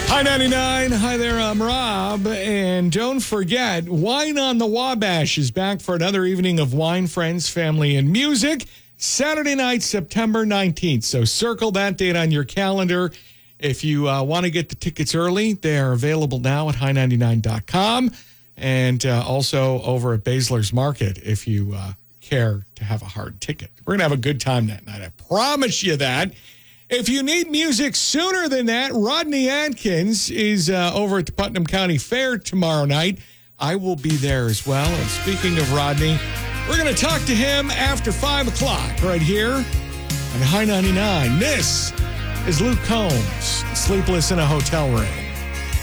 Hi, 99. Hi there, I'm Rob. And don't forget, Wine on the Wabash is back for another evening of wine, friends, family, and music. Saturday night, September 19th. So circle that date on your calendar. If you want to get the tickets early, they are available now at high99.com and also over at Basler's Market if you care to have a hard ticket. We're going to have a good time that night. I promise you that. If you need music sooner than that, Rodney Atkins is over at the Putnam County Fair tomorrow night. I will be there as well. And speaking of Rodney, we're going to talk to him after 5 o'clock right here on High 99. This is Luke Combs, Sleepless in a Hotel Room.